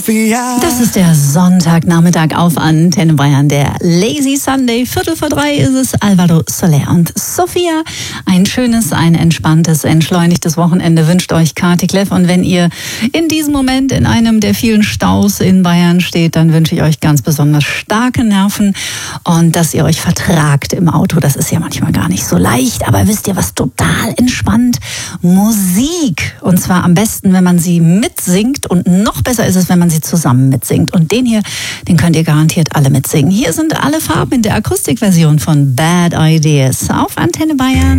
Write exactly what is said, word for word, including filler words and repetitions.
Das ist der Sonntagnachmittag auf Antenne Bayern, der Lazy Sunday. Viertel vor drei ist es. Alvaro Soler und Sophia. Ein schönes, ein entspanntes, entschleunigtes Wochenende wünscht euch Kati Kleff. Und wenn ihr in diesem Moment in einem der vielen Staus in Bayern steht, dann wünsche ich euch ganz besonders starke Nerven und dass ihr euch vertragt im Auto. Das ist ja manchmal gar nicht so leicht. Aber wisst ihr, was total entspannt? Musik. Und zwar am besten, wenn man sie mitsingt. Und noch besser ist es, wenn man sie zusammen mitsingt. Und den hier, den könnt ihr garantiert alle mitsingen. Hier sind alle Farben in der Akustikversion von Bad Ideas auf Antenne Bayern.